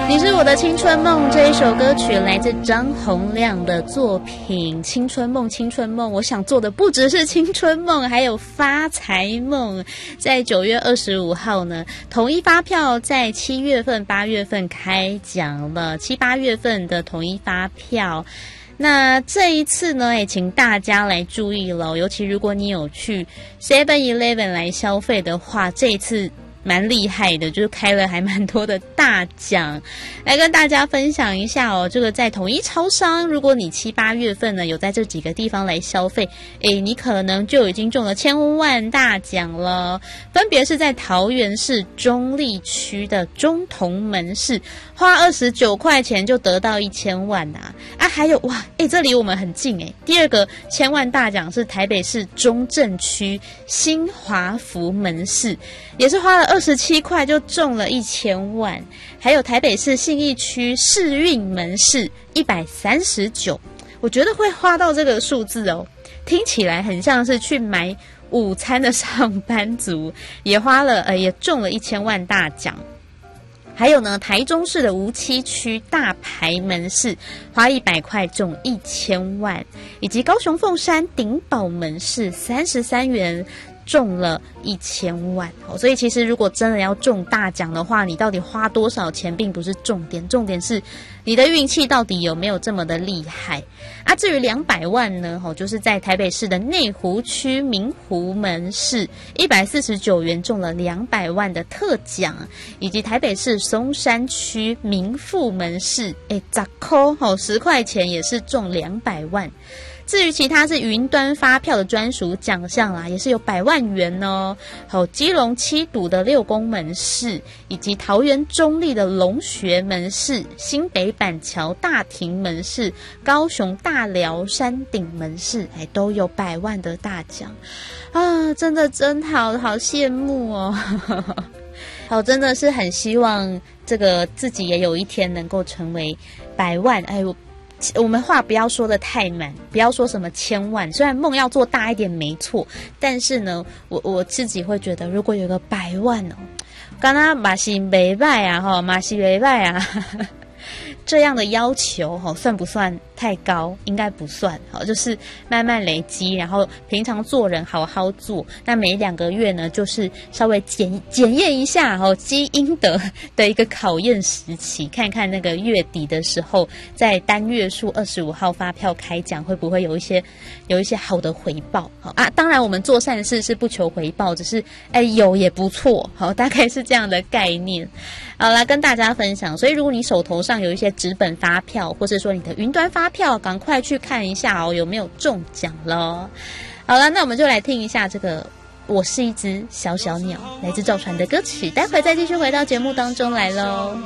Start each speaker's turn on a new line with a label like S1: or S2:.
S1: 你是我的青春梦这一首歌曲来自张洪量的作品《青春梦》。青春梦，我想做的不只是青春梦，还有发财梦。在9月25号呢，统一发票在7月份、8月份开奖了，7、8月份的统一发票。那这一次呢，请大家来注意了，尤其如果你有去 7-Eleven 来消费的话，这一次蛮厉害的，就是开了还蛮多的大奖，来跟大家分享一下哦。这个在统一超商，如果你7、8月份呢有在这几个地方来消费，你可能就已经中了千万大奖了。分别是在桃园市中坜区的中同门市，花29块钱就得到1000万啊！还有哇，这离我们很近第二个千万大奖是台北市中正区新华福门市，也是花了27块就中了1000万。还有台北市信义区世运门市139，我觉得会花到这个数字哦，听起来很像是去买午餐的上班族，也花了也中了1000万大奖。还有呢，台中市的梧栖区大牌门市花100块中1000万，以及高雄凤山顶宝门市33元中了1000万。所以其实如果真的要中大奖的话，你到底花多少钱并不是重点，重点是你的运气到底有没有这么的厉害啊。至于200万呢，就是在台北市的内湖区明湖门市149元中了200万的特奖，以及台北市松山区民富门市10块钱也是中200万。至于其他是云端发票的专属奖项啦，也是有100万元哦。还有基隆七堵的六宫门市，以及桃园中坜的龙学门市、新北板桥大亭门市、高雄大寮山顶门市，都有100万的大奖啊！真的真好羡慕哦。好，真的是很希望这个自己也有一天能够成为100万。我们话不要说的太满，不要说什么1000万，虽然梦要做大一点没错，但是呢，我自己会觉得，如果有个100万哦，刚刚嘛是没败啊，嘛是没败啊。这样的要求算不算太高？应该不算，就是慢慢累积，然后平常做人好好做。那每2个月呢，就是稍微检验一下积阴德的一个考验时期，看看那个月底的时候，在单月数25号发票开奖，会不会有一些好的回报啊？当然，我们做善事是不求回报，只是有也不错，大概是这样的概念。好，来跟大家分享。所以如果你手头上有一些纸本发票，或是说你的云端发票，赶快去看一下有没有中奖了。好了，那我们就来听一下这个我是一只小小鸟，来自赵传的歌曲，待会再继续回到节目当中来咯。